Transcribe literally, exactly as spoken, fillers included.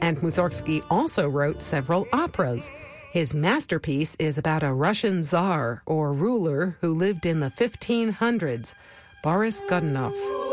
And Mussorgsky also wrote several operas. His masterpiece is about a Russian czar or ruler who lived in the fifteen hundreds, Boris Godunov.